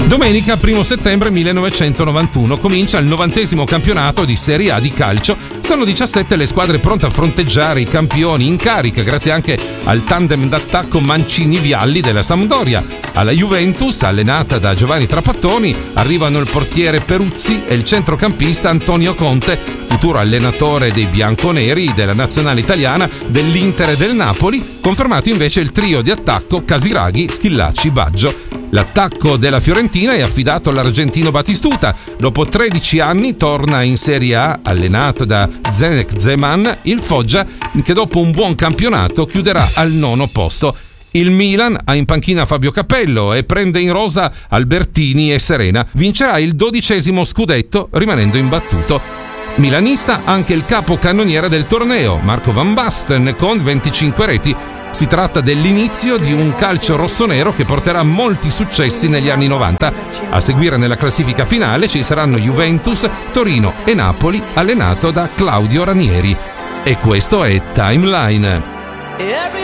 Domenica 1 settembre 1991 comincia il 90° campionato di Serie A di calcio. Sono 17 le squadre pronte a fronteggiare i campioni in carica, grazie anche al tandem d'attacco Mancini-Vialli della Sampdoria. Alla Juventus, allenata da Giovanni Trapattoni, arrivano il portiere Peruzzi e il centrocampista Antonio Conte, futuro allenatore dei bianconeri, della nazionale italiana, dell'Inter e del Napoli, confermato invece il trio di attacco Casiraghi, Schillaci, Baggio. L'attacco della Fiorentina è affidato all'argentino Batistuta. Dopo 13 anni torna in Serie A, allenato da Zdeněk Zeman, il Foggia, che dopo un buon campionato chiuderà al 9° posto. Il Milan ha in panchina Fabio Capello e prende in rosa Albertini e Serena. Vincerà il 12° scudetto, rimanendo imbattuto. Milanista anche il capocannoniere del torneo, Marco Van Basten, con 25 reti. Si tratta dell'inizio di un calcio rossonero che porterà molti successi negli anni 90. A seguire nella classifica finale ci saranno Juventus, Torino e Napoli, allenato da Claudio Ranieri. E questo è Timeline.